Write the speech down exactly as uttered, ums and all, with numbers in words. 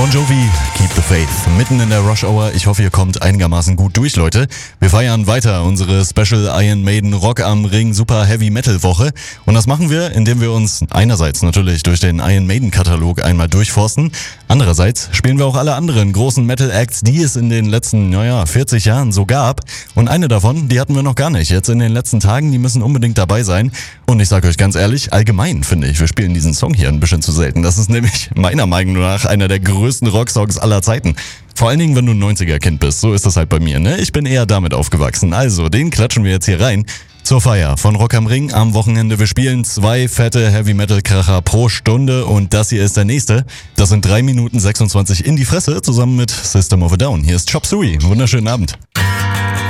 Bon Jovi, Keep the Faith. Mitten in der Rush Hour. Ich hoffe, ihr kommt einigermaßen gut durch, Leute. Wir feiern weiter unsere Special Iron Maiden Rock am Ring Super Heavy Metal Woche. Und das machen wir, indem wir uns einerseits natürlich durch den Iron Maiden Katalog einmal durchforsten. Andererseits spielen wir auch alle anderen großen Metal Acts, die es in den letzten, naja, vierzig Jahren so gab. Und eine davon, die hatten wir noch gar nicht. Jetzt in den letzten Tagen, die müssen unbedingt dabei sein. Und ich sage euch ganz ehrlich, allgemein finde ich, wir spielen diesen Song hier ein bisschen zu selten. Das ist nämlich meiner Meinung nach einer der größten Rocksongs aller Zeiten. Vor allen Dingen, wenn du ein neunziger-Kind bist. So ist das halt bei mir, ne? Ich bin eher damit aufgewachsen. Also, den klatschen wir jetzt hier rein. Zur Feier von Rock am Ring am Wochenende. Wir spielen zwei fette Heavy-Metal-Kracher pro Stunde und das hier ist der nächste. Das sind drei Minuten sechsundzwanzig in die Fresse zusammen mit System of a Down. Hier ist Chop Suey. Wunderschönen Abend.